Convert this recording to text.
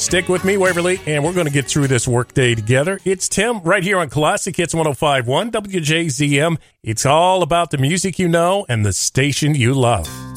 Stick with me, Waverly, and we're going to get through this workday together. It's Tim right here on Classic Hits 105.1 WJZM. It's all about the music you know and the station you love.